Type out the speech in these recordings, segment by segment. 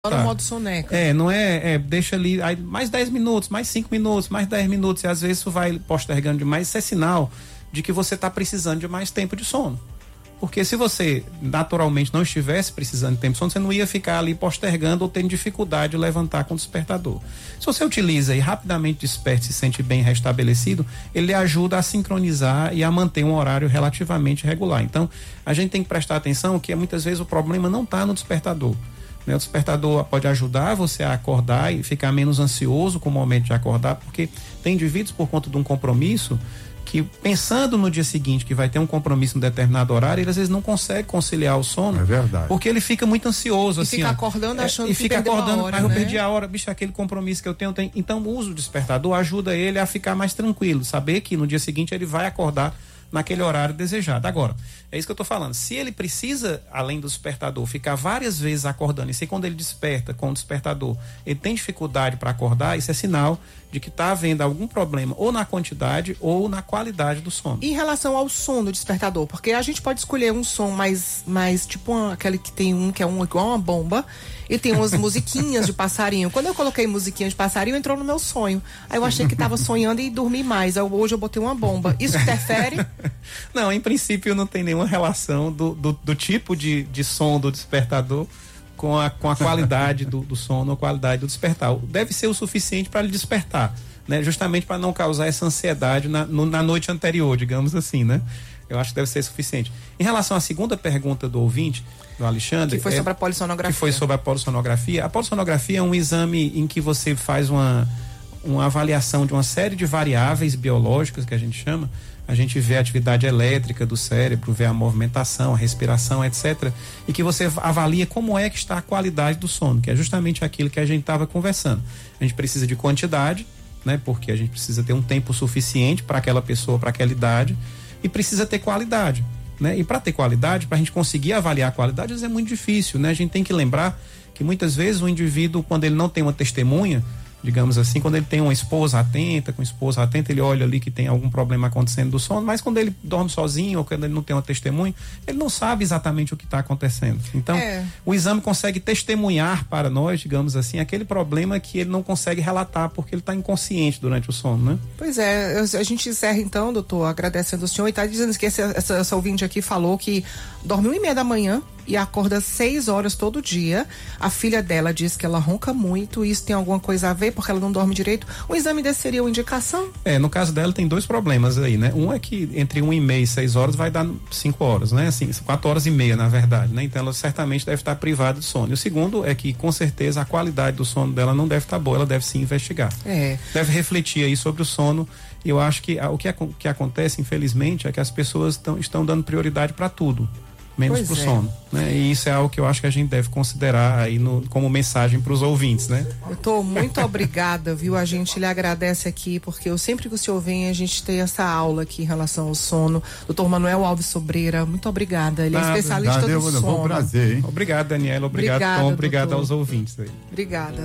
no modo soneca. Deixa ali aí, mais 10 minutos, mais 5 minutos, mais 10 minutos, e às vezes isso vai postergando demais. Isso é sinal de que você está precisando de mais tempo de sono. Porque se você naturalmente não estivesse precisando de tempo de sono, você não ia ficar ali postergando ou tendo dificuldade de levantar com o despertador. Se você utiliza e rapidamente desperta e se sente bem restabelecido, ele ajuda a sincronizar e a manter um horário relativamente regular. Então, a gente tem que prestar atenção que muitas vezes o problema não está no despertador. O despertador pode ajudar você a acordar e ficar menos ansioso com o momento de acordar, porque tem indivíduos, por conta de um compromisso, que pensando no dia seguinte que vai ter um compromisso em determinado horário, ele às vezes não consegue conciliar o sono. É verdade. Porque ele fica muito ansioso, e assim. Fica acordando achando que fica perdeu acordando, a hora, mas né? eu perdi a hora, bicho, aquele compromisso que eu tenho. Então o uso do despertador ajuda ele a ficar mais tranquilo, saber que no dia seguinte ele vai acordar naquele horário desejado. Agora, é isso que eu tô falando. Se ele precisa, além do despertador, ficar várias vezes acordando, e se quando ele desperta com o despertador, ele tem dificuldade para acordar, isso é sinal de que está havendo algum problema ou na quantidade ou na qualidade do sono. Em relação ao som do despertador, porque a gente pode escolher um som mais tipo aquele que tem que é igual uma bomba, e tem umas musiquinhas de passarinho. Quando eu coloquei musiquinha de passarinho, entrou no meu sonho. Aí eu achei que estava sonhando e dormi mais. Hoje eu botei uma bomba. Isso interfere? Não, em princípio não tem nenhuma relação do tipo de som do despertador com a qualidade do sono, a qualidade do despertar. Deve ser o suficiente para ele despertar, né? Justamente para não causar essa ansiedade na noite anterior, digamos assim, né? Eu acho que deve ser suficiente. Em relação à segunda pergunta do ouvinte, do Alexandre... Que foi sobre a polissonografia. Que foi sobre a polissonografia. A polissonografia é um exame em que você faz uma avaliação de uma série de variáveis biológicas, que a gente chama. A gente vê a atividade elétrica do cérebro, vê a movimentação, a respiração, etc. E que você avalia como é que está a qualidade do sono, que é justamente aquilo que a gente estava conversando. A gente precisa de quantidade, né? Porque a gente precisa ter um tempo suficiente para aquela pessoa, para aquela idade, e precisa ter qualidade, né? E para ter qualidade, para a gente conseguir avaliar a qualidade, às vezes é muito difícil, né? A gente tem que lembrar que muitas vezes o indivíduo, quando ele não tem uma testemunha, digamos assim, quando ele tem uma esposa atenta, ele olha ali que tem algum problema acontecendo do sono, mas quando ele dorme sozinho ou quando ele não tem uma testemunha, ele não sabe exatamente o que está acontecendo. Então, o exame consegue testemunhar para nós, digamos assim, aquele problema que ele não consegue relatar porque ele está inconsciente durante o sono, né? Pois é, a gente encerra então, doutor, agradecendo ao senhor, e está dizendo que essa ouvinte aqui falou que dorme 1:30 da manhã e acorda 6 horas todo dia. A filha dela diz que ela ronca muito, isso tem alguma coisa a ver porque ela não dorme direito. O exame desse seria uma indicação? No caso dela tem 2 problemas aí, né? Um é que entre 1:30 e 6 horas vai dar 5 horas, né? Assim, 4h30 na verdade, né? Então ela certamente deve estar privada de sono. E o segundo é que com certeza a qualidade do sono dela não deve estar boa, ela deve se investigar. Deve refletir aí sobre o sono. E eu acho que o que acontece, infelizmente, é que as pessoas estão dando prioridade para tudo, menos pro sono, né? E isso é algo que eu acho que a gente deve considerar aí como mensagem para os ouvintes, né? Doutor, muito obrigada, viu? A gente lhe agradece aqui, porque sempre que o senhor vem, a gente tem essa aula aqui em relação ao sono. Doutor Manuel Alves Sobreira, muito obrigada. Ele é especialista do sono. Foi um prazer, hein? Obrigado, Daniela. Obrigado, Tom. Obrigado doutor. Aos ouvintes aí. Obrigada.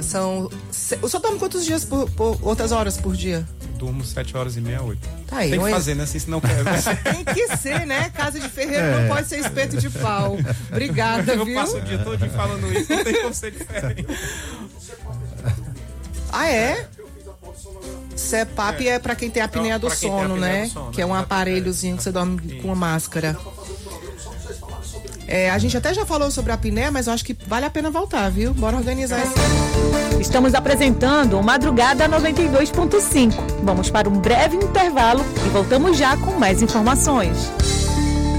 O senhor dorme quantos dias quantas horas por dia? Durmo 7h30, 8. Tá aí, tem que fazer, né? Assim, se não quer. Tem que ser, né? Casa de ferreiro não pode ser espeto de pau. Obrigada, eu viu? Eu passo o dia todo falando isso, não tem como ser diferente. Ah, é? CPAP é pra quem tem a apneia do sono, né? Que é um aparelhozinho que você dorme com uma máscara. A gente até já falou sobre a apneia, mas eu acho que vale a pena voltar, viu? Bora organizar isso. Estamos apresentando o Madrugada 92.5. Vamos para um breve intervalo e voltamos já com mais informações.